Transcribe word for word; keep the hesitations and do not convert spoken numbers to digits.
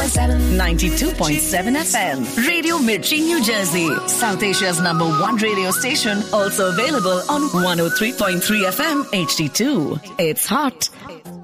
point seven. ninety-two point seven F M. Radio Mirchi, New Jersey. South Asia's number one radio station. Also available on one oh three point three F M H D two. It's hot.